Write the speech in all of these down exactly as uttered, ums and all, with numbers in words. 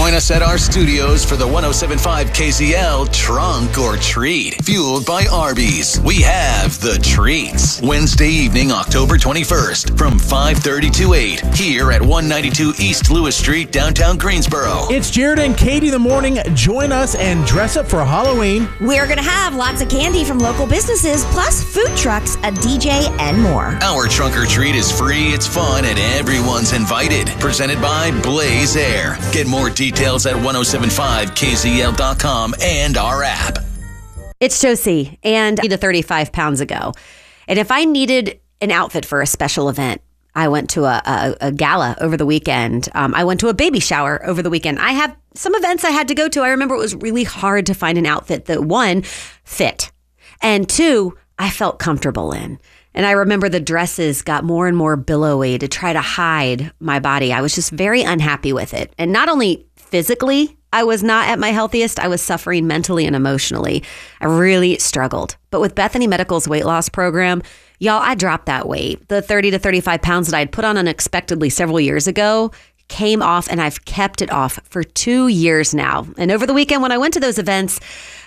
Join us at our studios for the one oh seven point five K Z L Trunk or Treat, fueled by Arby's. We have the treats. Wednesday evening, October twenty-first, from five thirty to eight, here at one ninety-two East Lewis Street, downtown Greensboro. It's Jared and Katie in the morning. Join us and dress up for Halloween. We're going to have lots of candy from local businesses, plus food trucks, a D J, and more. Our Trunk or Treat is free, it's fun, and everyone's invited. Presented by Blaze Air. Get more details at ten seventy-five K Z L dot com and our app. It's Josie, and to thirty-five pounds ago. And if I needed an outfit for a special event, I went to a, a, a gala over the weekend. Um, I went to a baby shower over the weekend. I have some events I had to go to. I remember it was really hard to find an outfit that, one, fit, and two, I felt comfortable in. And I remember the dresses got more and more billowy to try to hide my body. I was just very unhappy with it. And not only physically, I was not at my healthiest, I was suffering mentally and emotionally. I really struggled. But with Bethany Medical's weight loss program, y'all, I dropped that weight. The thirty to thirty-five pounds that I'd put on unexpectedly several years ago came off, and I've kept it off for two years now. And over the weekend when I went to those events,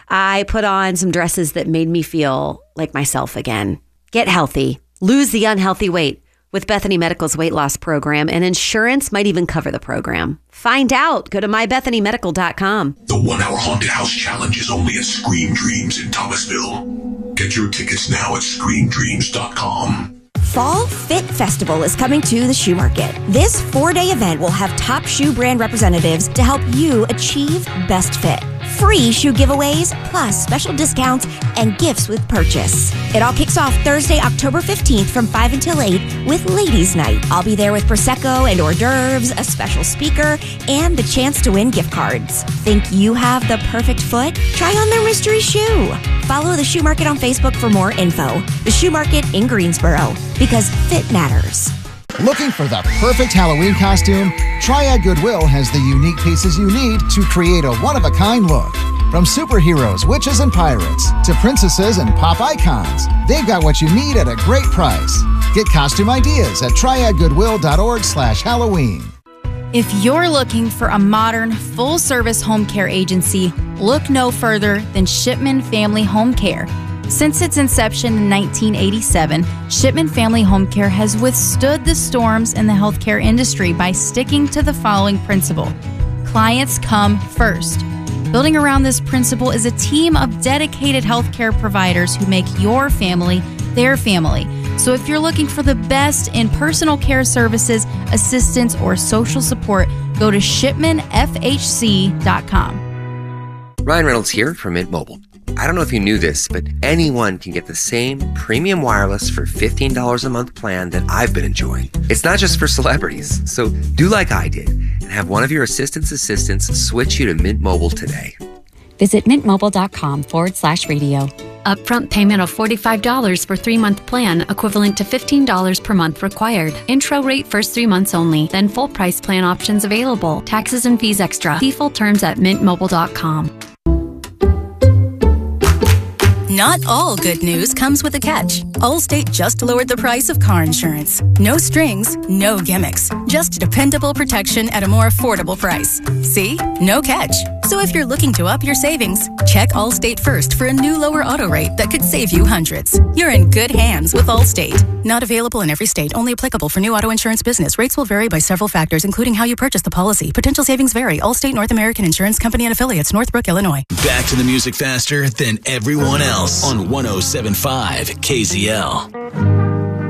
I put on some dresses that made me feel like myself again. Get healthy. Lose the unhealthy weight with Bethany Medical's weight loss program, and insurance might even cover the program. Find out. Go to my bethany medical dot com. The one-hour haunted house challenge is only at Scream Dreams in Thomasville. Get your tickets now at scream dreams dot com. Fall Fit Festival is coming to the Shoe Market. This four-day event will have top shoe brand representatives to help you achieve best fit. Free shoe giveaways, plus special discounts and gifts with purchase. It all kicks off Thursday, October fifteenth from five until eight with Ladies Night. I'll be there with Prosecco and hors d'oeuvres, a special speaker, and the chance to win gift cards. Think you have the perfect foot? Try on their mystery shoe. Follow the Shoe Market on Facebook for more info. The Shoe Market in Greensboro, because fit matters. Looking for the perfect Halloween costume? Triad Goodwill has the unique pieces you need to create a one-of-a-kind look. From superheroes, witches, and pirates to princesses and pop icons, they've got what you need at a great price. Get costume ideas at triad goodwill dot org slash Halloween. If you're looking for a modern, full-service home care agency, look no further than Shipman Family Home Care. Since its inception in nineteen eighty-seven, Shipman Family Home Care has withstood the storms in the healthcare industry by sticking to the following principle: clients come first. Building around this principle is a team of dedicated healthcare providers who make your family their family. So if you're looking for the best in personal care services, assistance, or social support, go to shipman f h c dot com. Ryan Reynolds here from Mint Mobile. I don't know if you knew this, but anyone can get the same premium wireless for fifteen dollars a month plan that I've been enjoying. It's not just for celebrities. So do like I did and have one of your assistant's assistants switch you to Mint Mobile today. Visit mintmobile.com forward slash radio. Upfront payment of forty-five dollars for three-month plan, equivalent to fifteen dollars per month required. Intro rate first three months only, then full price plan options available. Taxes and fees extra. See full terms at mint mobile dot com. Not all good news comes with a catch. Allstate just lowered the price of car insurance. No strings, no gimmicks. Just dependable protection at a more affordable price. See? No catch. So if you're looking to up your savings, check Allstate first for a new lower auto rate that could save you hundreds. You're in good hands with Allstate. Not available in every state. Only applicable for new auto insurance business. Rates will vary by several factors, including how you purchase the policy. Potential savings vary. Allstate North American Insurance Company and Affiliates, Northbrook, Illinois. Back to the music faster than everyone else on ten seventy-five K Z L.